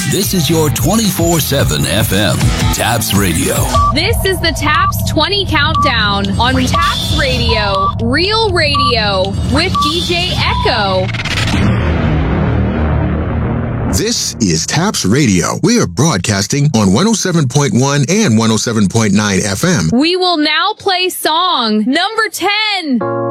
This is your 24/7 FM, Taps Radio. This is the Taps 20 Countdown on Taps Radio, Real Radio, with DJ Echo. This is Taps Radio. We are broadcasting on 107.1 and 107.9 FM. We will now play song number 10.